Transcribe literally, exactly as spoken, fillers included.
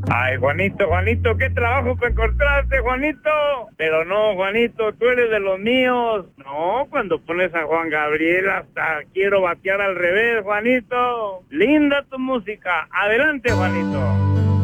Ay, Juanito, Juanito, qué trabajo para encontrarte, Juanito. Pero no, Juanito, tú eres de los míos. No, cuando pones a Juan Gabriel hasta quiero batear al revés, Juanito. Linda tu música. Adelante, Juanito.